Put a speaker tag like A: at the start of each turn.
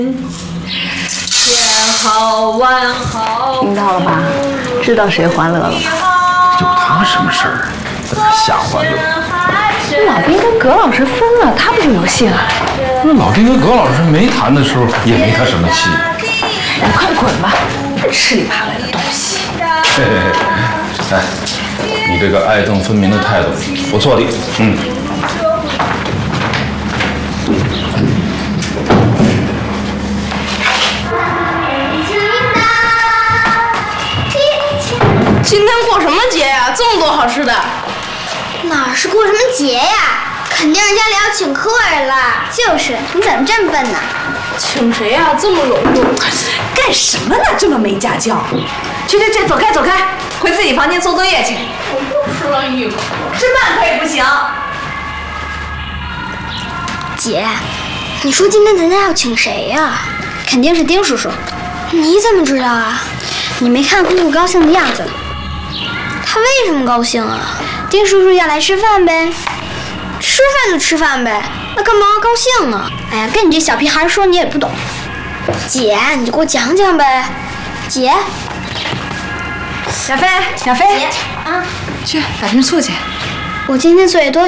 A: 听到了吧？知道谁欢乐了吧？
B: 有他什么事儿？在这瞎欢乐。
A: 老兵跟葛老师分了，他不就有戏了？
B: 那老兵跟葛老师没谈的时候，也没他什么戏。
A: 你快滚吧！吃里扒外的东西。
B: 嘿嘿嘿，哎，你这个爱憎分明的态度不错的，
C: 今天过什么节呀？这么多好吃的。
D: 哪是过什么节呀？肯定人家里要请客人了。就是，你怎么这么笨呢？
C: 请谁呀？这么隆重，
E: 干什么呢？这么没家教！去，走开，回自己房间做作业去。
C: 我就吃了一口，
E: 吃半口也不行。
D: 姐，你说今天咱家要请谁呀？肯定是丁叔叔。你怎么知道啊？你没看姑姑高兴的样子。他为什么高兴啊？丁叔叔要来吃饭呗。吃饭就吃饭呗，那干嘛高兴呢？哎呀，跟你这小屁孩说你也不懂。姐，你就给我讲讲呗。姐，
E: 小飞，
D: 姐啊，
E: 去打瓶醋去。
D: 我今天作业多